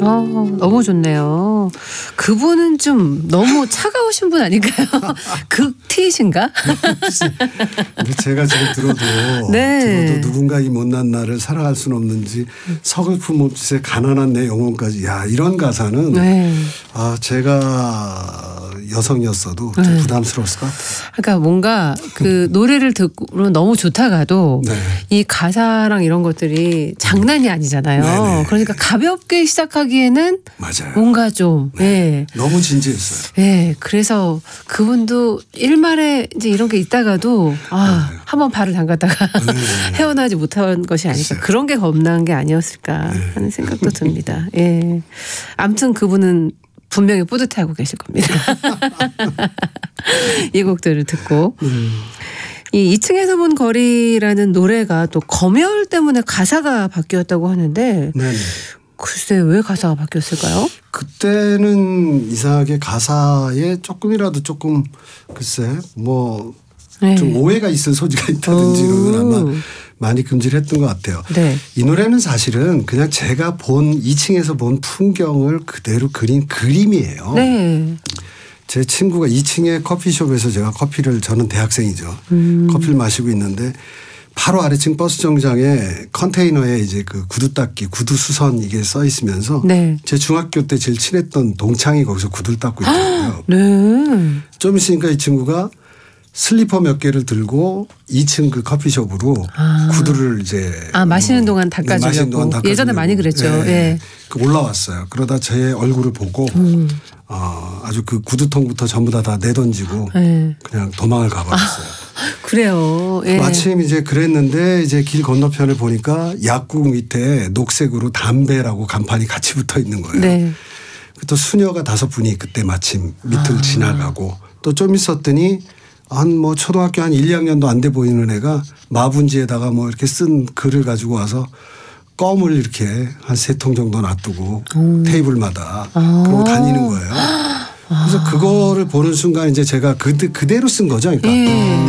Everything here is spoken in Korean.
너무 좋네요. 그분은 좀 너무 차가우신 분 아닌가요? 극티이신가? 근데 제가 지금 들어도 누군가 이 못난 나를 사랑할 수는 없는지 서글픔 없이 가난한 내 영혼까지 이런 가사는 제가 여성이었어도 좀 부담스러웠을 것 같아요. 그러니까 뭔가 그 노래를 듣고 너무 좋다가도 이 가사랑 이런 것들이 장난이 아니잖아요. 네네. 그러니까 가볍게 시작하기에는 맞아요. 뭔가 좀 너무 진지했어요. 그래서 그분도 일말에 이제 이런 게 있다가도 한번 발을 담갔다가 헤어나지 못한 것이 아닐까. 그런 게 겁난 게 아니었을까 하는 생각도 듭니다. 아무튼 그분은 분명히 뿌듯해하고 계실 겁니다. 이 곡들을 듣고. 이 2층에서 본 거리라는 노래가 또 검열 때문에 가사가 바뀌었다고 하는데 글쎄 왜 가사가 바뀌었을까요? 그때는 이상하게 가사에 조금이라도 글쎄 좀 오해가 있을 소지가 있다든지 이런 아마 많이 금지를 했던 것 같아요. 이 노래는 사실은 그냥 제가 본 2층에서 본 풍경을 그대로 그린 그림이에요. 제 친구가 2층에 커피숍에서 제가 저는 대학생이죠. 커피를 마시고 있는데 바로 아래층 버스 정류장에 컨테이너에 이제 그 구두 닦기, 구두 수선 이게 써 있으면서 제 중학교 때 제일 친했던 동창이 거기서 구두를 닦고 있더라고요. 좀 있으니까 이 친구가 슬리퍼 몇 개를 들고 2층 그 커피숍으로 구두를 이제 마시는 동안 닦아주려고. 예전에 많이 그랬죠. 올라왔어요. 그러다 제 얼굴을 보고 아주 그 구두통부터 전부 다 내던지고 그냥 도망을 가버렸어요. 그래요. 마침 이제 그랬는데 이제 길 건너편을 보니까 약국 밑에 녹색으로 담배라고 간판이 같이 붙어 있는 거예요. 또 수녀가 5분이 그때 마침 밑을 지나가고 또 좀 있었더니 초등학교 한 1, 2학년도 안 돼 보이는 애가 마분지에다가 이렇게 쓴 글을 가지고 와서 껌을 이렇게 한 3통 정도 놔두고 테이블마다 그러고 다니는 거예요. 그래서 그거를 보는 순간 이제 제가 그대로 쓴 거죠. 그러니까